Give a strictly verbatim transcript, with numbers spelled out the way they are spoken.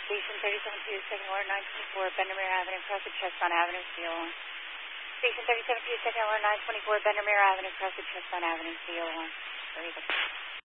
Station thirty-seven two, second order nine twenty-four, Bendermere Avenue, cross the Chestnut Avenue, C O one. Station thirty-seven two, second order nine twenty-four, Bendermere Avenue, cross the Chestnut Avenue, C O one.